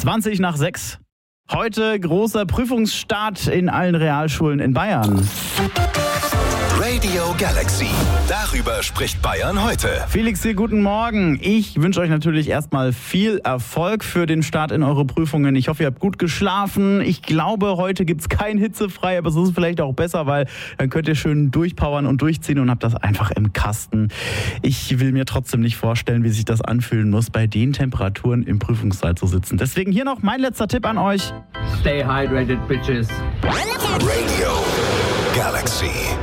20 nach 6. Heute großer Prüfungsstart in allen Realschulen in Bayern. Radio Galaxy. Darüber spricht Bayern heute. Felix hier, guten Morgen. Ich wünsche euch natürlich erstmal viel Erfolg für den Start in eure Prüfungen. Ich hoffe, ihr habt gut geschlafen. Ich glaube, heute gibt's kein hitzefrei, aber so ist es vielleicht auch besser, weil dann könnt ihr schön durchpowern und durchziehen und habt das einfach im Kasten. Ich will mir trotzdem nicht vorstellen, wie sich das anfühlen muss, bei den Temperaturen im Prüfungssaal zu sitzen. Deswegen hier noch mein letzter Tipp an euch. Stay hydrated, bitches. Radio Galaxy.